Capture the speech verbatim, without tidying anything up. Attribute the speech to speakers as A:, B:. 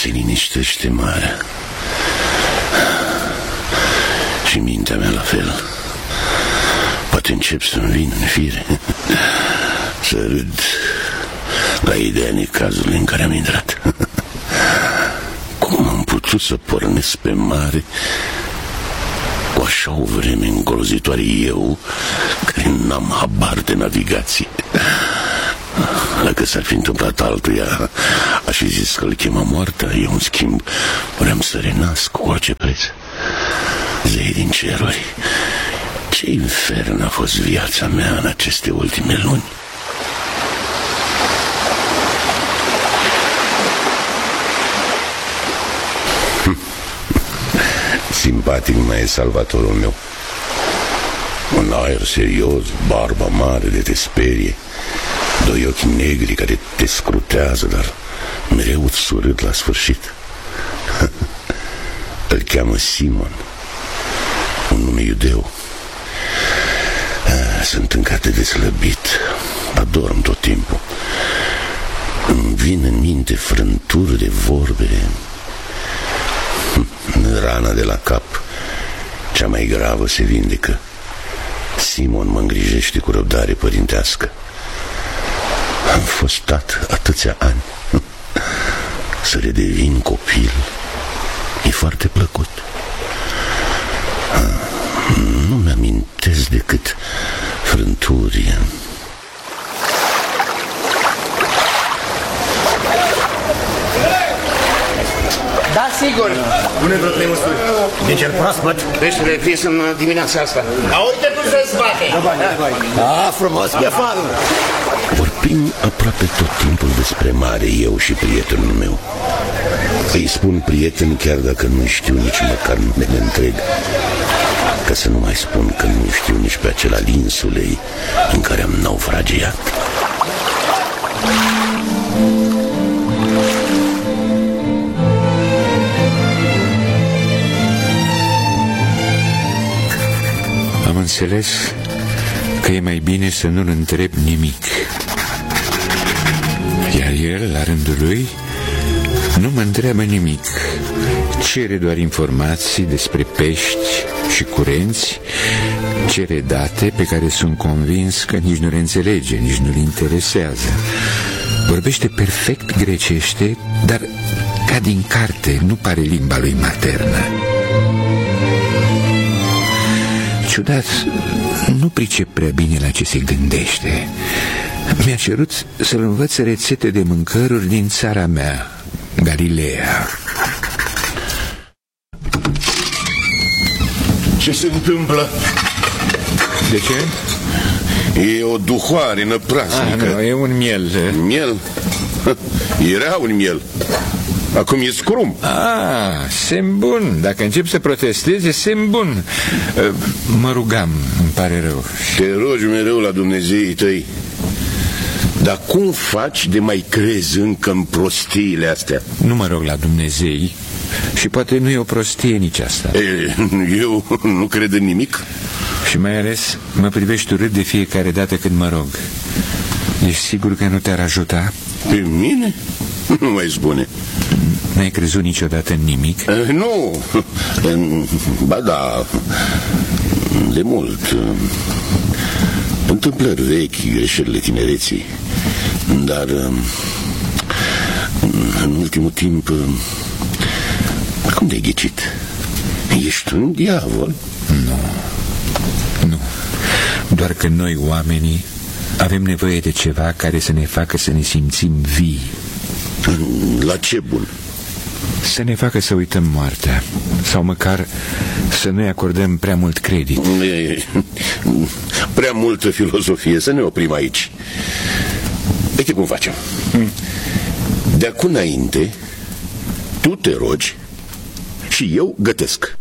A: Se liniștește marea. Și mintea mea la fel. Poate încep să-mi vin în fire să râd la ideea necazului în care am intrat. Cum am putut să pornesc pe mare cu așa o vreme îngrozitoare, eu, care n-am habar de navigație? Dacă s-ar fi întâmplat altuia, aș fi zis că îl chema moartea. Eu, în schimb, vreau să renasc cu orice preț. Zei din ceruri, ce infern a fost viața mea în aceste ultime luni. Simpatic mai e salvatorul meu. Un aer serios, barba mare de te sperie, doi ochi negri care te scrutează, dar mereu îți surâd la sfârșit. Îl cheamă Simon, un nume iudeu. Sunt încă atât de slăbit, adorm tot timpul. Îmi vin în minte frânturi de vorbe. Rana de la cap, cea mai gravă, se vindecă. Simon mă îngrijește cu răbdare părintească. Am fost tată atâția ani. Să redevin copil e foarte plăcut. Nu mi-amintesc decât frânturi.
B: Da, sigur.
C: Pune vreo trei măsuri.
B: De cel proaspăt.
C: Peștele fis în dimineața asta.
B: A, uite tu să-ți bate.
C: Da, frumos, pe afară.
A: Vorbim aproape tot timpul despre mare, eu și prietenul meu. Îi spun prieten chiar dacă nu știu nici măcar numele întreg, ca să nu mai spun că nu știu nici pe acela insulei în care am naufragiat.
D: Am înțeles că e mai bine să nu-l întreb nimic. Iar el, la rândul lui, nu mă întreabă nimic. Cere doar informații despre pești și curenți, cere date pe care sunt convins că nici nu le înțelege, nici nu le interesează. Vorbește perfect grecește, dar ca din carte, nu pare limba lui maternă. Ciudat, nu pricep prea bine la ce se gândește. Mi-a cerut să-l învăț rețete de mâncăruri din țara mea, Galileea.
A: Ce se întâmplă?
D: De ce?
A: E o duhoare năprasnică.
D: Ah, nu, e un miel.
A: Miel? Era un miel. Acum e scrum.
D: Ah, semn bun. Dacă încep să protestezi, e semn bun. Mă rugam, îmi pare rău.
A: Te rogi mereu la Dumnezeii tăi. Dar cum faci de mai crezi încă în prostiile astea?
D: Nu mă rog la Dumnezei. Și poate nu e o prostie nici asta.
A: E, eu nu cred în nimic.
D: Și mai ales mă privești urât de fiecare dată când mă rog. Ești sigur că nu te-ar ajuta?
A: Pe mine? Nu mai spune.
D: N-ai crezut niciodată în nimic?
A: Uh, nu. Ba da, de mult. Întâmplări vechi, greșelile tinereții. Dar în ultimul timp, cum de-ai ghicit? Ești un diavol?
D: Nu. Nu. Doar că noi, oamenii, avem nevoie de ceva care să ne facă să ne simțim vii.
A: La ce bun?
D: Să ne facă să uităm moartea. Sau măcar să nu-i acordăm prea mult credit.
A: E, prea multă filozofie. Să ne oprim aici. Uite cum facem. De acum înainte, tu te rogi și eu gătesc.